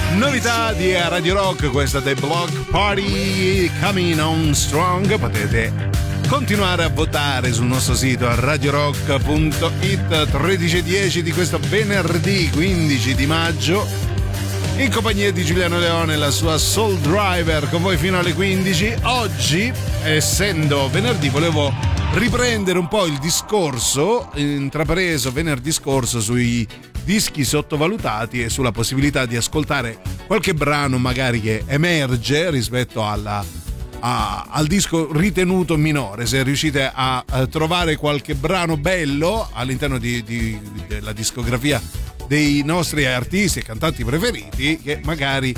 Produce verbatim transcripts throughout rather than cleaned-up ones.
Novità di Radio Rock, questa dei Block Party Coming On Strong. Potete continuare a votare sul nostro sito a radiorock punto it. Tredici e dieci di questo venerdì quindici di maggio, in compagnia di Giuliano Leone e la sua Soul Driver, con voi fino alle quindici. Oggi, essendo venerdì, volevo riprendere un po' il discorso intrapreso venerdì scorso sui dischi sottovalutati e sulla possibilità di ascoltare qualche brano magari che emerge rispetto alla, a, al disco ritenuto minore. Se riuscite a, a trovare qualche brano bello all'interno di, di, della discografia dei nostri artisti e cantanti preferiti, che magari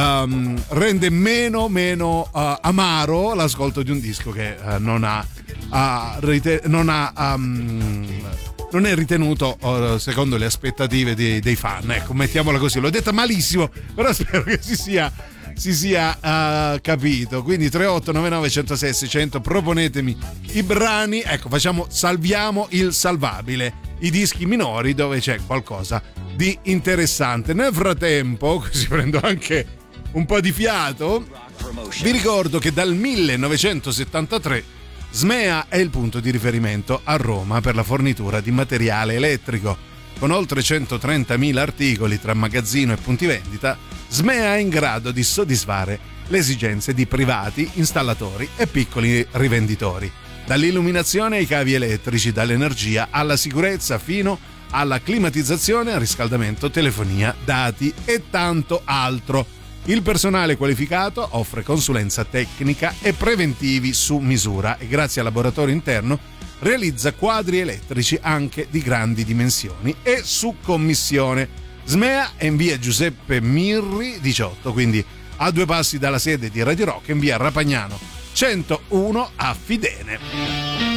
um, rende meno meno uh, amaro l'ascolto di un disco che uh, non ha, uh, rite- non ha um, non è ritenuto uh, secondo le aspettative dei, dei fan. Ecco, mettiamola così. L'ho detta malissimo, però spero che si sia si sia uh, capito. Quindi tre otto nove nove uno zero sei sei zero zero, proponetemi i brani. Ecco, facciamo salviamo il salvabile, i dischi minori dove c'è qualcosa di interessante. Nel frattempo, così prendo anche un po' di fiato, vi ricordo che dal millenovecentosettantatré Smea è il punto di riferimento a Roma per la fornitura di materiale elettrico. Con oltre centotrentamila articoli tra magazzino e punti vendita, Smea è in grado di soddisfare le esigenze di privati, installatori e piccoli rivenditori. Dall'illuminazione ai cavi elettrici, dall'energia alla sicurezza fino alla climatizzazione, al riscaldamento, telefonia, dati e tanto altro. Il personale qualificato offre consulenza tecnica e preventivi su misura e grazie al laboratorio interno realizza quadri elettrici anche di grandi dimensioni e su commissione. Smea è in via Giuseppe Mirri diciotto, quindi a due passi dalla sede di Radio Rock, in via Rapagnano centouno a Fidene.